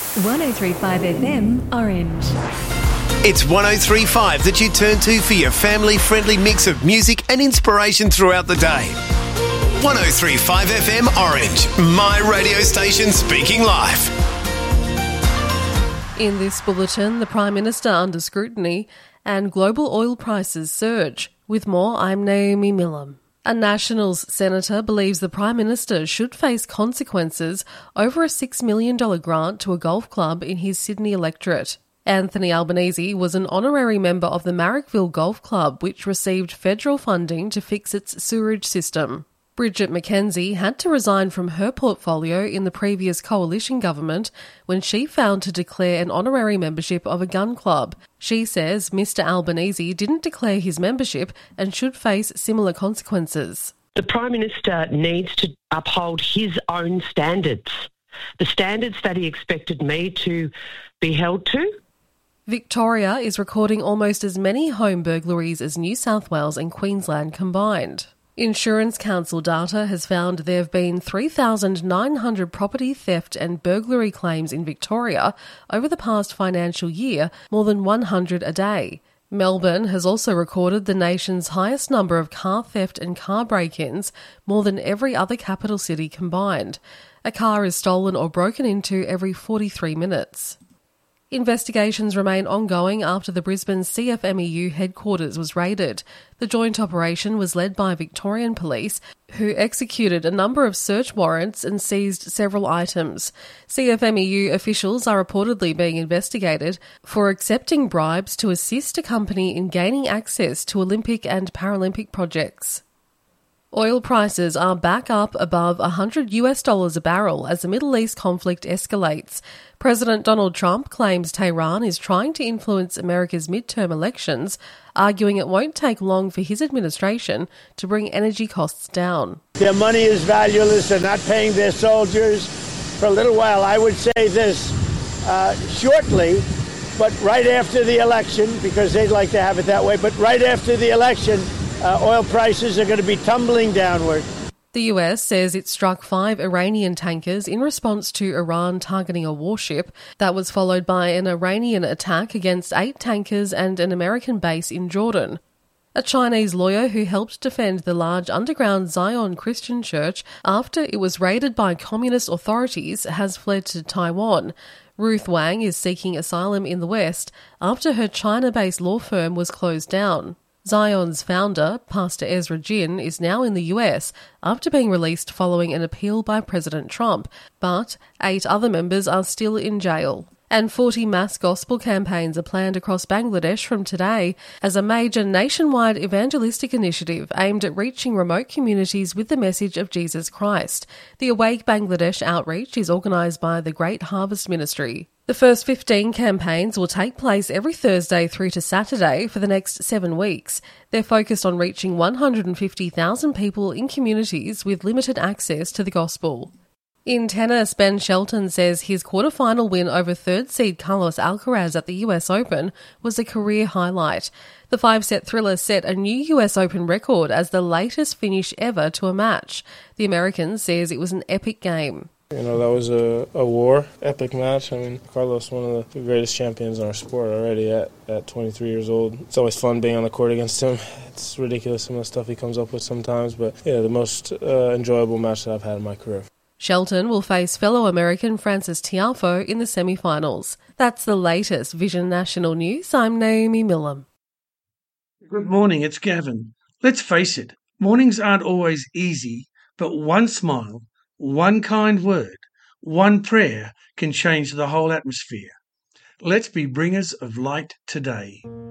103.5 FM Orange. It's 103.5 that you turn to for your family-friendly mix of music and inspiration throughout the day. 103.5 FM Orange, my radio station speaking live. In this bulletin, the Prime Minister under scrutiny and global oil prices surge. With more, I'm Naomi Millam. A Nationals senator believes the Prime Minister should face consequences over a $6 million grant to a golf club in his Sydney electorate. Anthony Albanese was an honorary member of the Marrickville Golf Club, which received federal funding to fix its sewerage system. Bridget McKenzie had to resign from her portfolio in the previous coalition government when she failed to declare an honorary membership of a gun club. She says Mr Albanese didn't declare his membership and should face similar consequences. The Prime Minister needs to uphold his own standards, the standards that he expected me to be held to. Victoria is recording almost as many home burglaries as New South Wales and Queensland combined. Insurance Council data has found there have been 3,900 property theft and burglary claims in Victoria over the past financial year, more than 100 a day. Melbourne has also recorded the nation's highest number of car theft and car break-ins, more than every other capital city combined. A car is stolen or broken into every 43 minutes. Investigations remain ongoing after the Brisbane CFMEU headquarters was raided. The joint operation was led by Victorian Police, who executed a number of search warrants and seized several items. CFMEU officials are reportedly being investigated for accepting bribes to assist a company in gaining access to Olympic and Paralympic projects. Oil prices are back up above $100 a barrel as the Middle East conflict escalates. President Donald Trump claims Tehran is trying to influence America's midterm elections, arguing it won't take long for his administration to bring energy costs down. Their money is valueless. They're not paying their soldiers for a little while. I would say this shortly, but right after the election, because they'd like to have it that way, but right after the election, oil prices are going to be tumbling downward. The US says it struck 5 Iranian tankers in response to Iran targeting a warship. That was followed by an Iranian attack against 8 tankers and an American base in Jordan. A Chinese lawyer who helped defend the large underground Zion Christian church after it was raided by communist authorities has fled to Taiwan. Ruth Wang is seeking asylum in the West after her China-based law firm was closed down. Zion's founder, Pastor Ezra Jin, is now in the US after being released following an appeal by President Trump, but 8 other members are still in jail. And 40 mass gospel campaigns are planned across Bangladesh from today as a major nationwide evangelistic initiative aimed at reaching remote communities with the message of Jesus Christ. The Awake Bangladesh outreach is organised by the Great Harvest Ministry. The first 15 campaigns will take place every Thursday through to Saturday for the next 7 weeks. They're focused on reaching 150,000 people in communities with limited access to the gospel. In tennis, Ben Shelton says his quarter-final win over third-seed Carlos Alcaraz at the US Open was a career highlight. The 5-set thriller set a new US Open record as the latest finish ever to a match. The American says it was an epic game. You know, that was a war, epic match. I mean, Carlos, one of the greatest champions in our sport already at 23 years old. It's always fun being on the court against him. It's ridiculous some of the stuff he comes up with sometimes, but yeah, the most enjoyable match that I've had in my career. Shelton will face fellow American Frances Tiafoe in the semi-finals. That's the latest Vision National News. I'm Naomi Millam. Good morning, it's Gavin. Let's face it, mornings aren't always easy, but one smile, one kind word, one prayer can change the whole atmosphere. Let's be bringers of light today.